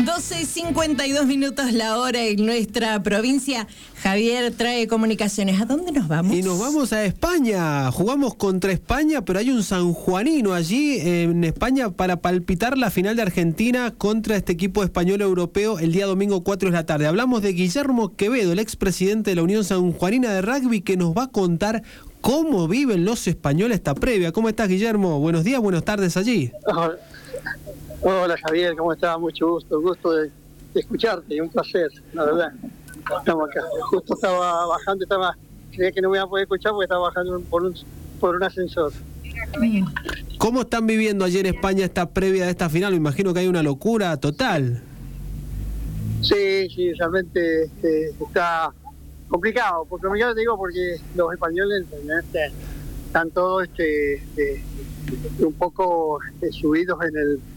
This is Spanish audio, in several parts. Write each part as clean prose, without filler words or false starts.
12:52 la hora en nuestra provincia. Javier trae comunicaciones. ¿A dónde nos vamos? Y nos vamos a España. Jugamos contra España, pero hay un sanjuanino allí en España para palpitar la final de Argentina contra este equipo español europeo el día domingo 4 de la tarde. Hablamos de Guillermo Quevedo, el expresidente de la Unión Sanjuanina de Rugby, que nos va a contar cómo viven los españoles esta previa. ¿Cómo estás, Guillermo? Buenos días, buenas tardes allí. Hola Javier, ¿cómo estás? Mucho gusto de escucharte, un placer, la verdad. Estamos acá. Justo estaba bajando, creía que no me iba a poder escuchar porque estaba bajando por un ascensor. ¿Cómo están viviendo allí en España esta previa de esta final? Me imagino que hay una locura total. Sí, realmente está complicado. Porque complicado te digo porque los españoles están todos un poco subidos en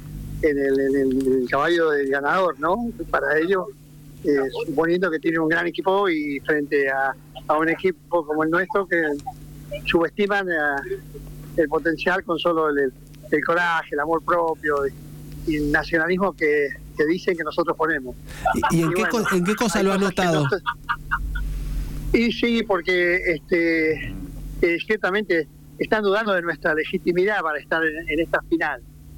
el caballo del ganador, ¿no? Para ellos, suponiendo que tienen un gran equipo y frente a un equipo como el nuestro que subestiman el potencial con solo el coraje, el amor propio y el nacionalismo que dicen que nosotros ponemos. ¿Y en qué cosa lo has notado? Y sí, porque ciertamente están dudando de nuestra legitimidad para estar en esta final.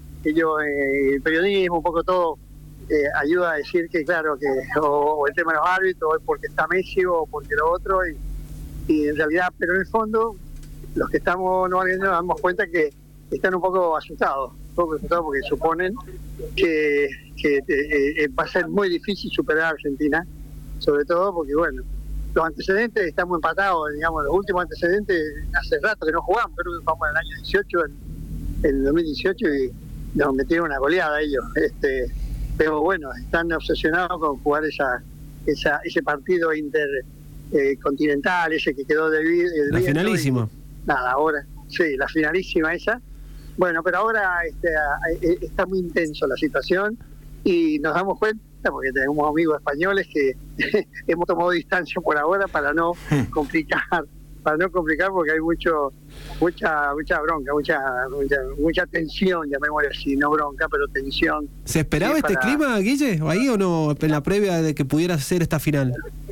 El periodismo, un poco todo, ayuda a decir que, claro, que o el tema de los árbitros, o porque está Messi, o porque lo otro, y en realidad, pero en el fondo, los que estamos no nos damos cuenta que están un poco asustados porque suponen que va a ser muy difícil superar a Argentina, sobre todo porque, bueno, los antecedentes estamos empatados, digamos, los últimos antecedentes hace rato que no jugamos, creo que jugamos en el año 18, el 2018, y nos metieron una goleada ellos, pero bueno, están obsesionados con jugar ese partido intercontinental, ese que quedó de la finalísima. Nada, ahora, sí, la finalísima esa. Bueno, pero ahora está muy intenso la situación y nos damos cuenta, porque tenemos amigos españoles que hemos tomado distancia por ahora para no complicar, porque hay mucha bronca, mucha tensión, llamémosle así, no bronca, pero tensión. ¿Se esperaba este clima, Guille, ahí o no, en la previa de que pudiera ser esta final?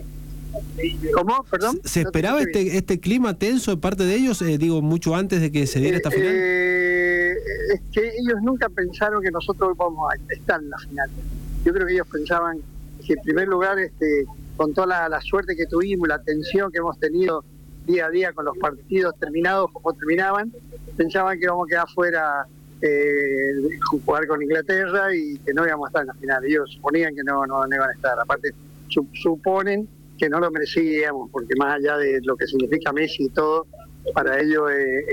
¿Cómo? Perdón. ¿Se esperaba este clima tenso de parte de ellos, mucho antes de que se diera esta final? Es que ellos nunca pensaron que nosotros vamos a estar en la final. Yo creo que ellos pensaban que en primer lugar, con toda la suerte que tuvimos, la tensión que hemos tenido día a día con los partidos terminados como terminaban, pensaban que íbamos a quedar fuera, jugar con Inglaterra y que no íbamos a estar en la final. Ellos suponían que no iban a estar. Aparte, suponen que no lo merecíamos, porque más allá de lo que significa Messi y todo, para ellos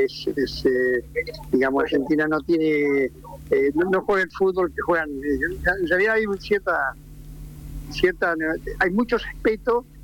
digamos, Argentina no tiene, no juega el fútbol que juegan. En realidad hay hay mucho respeto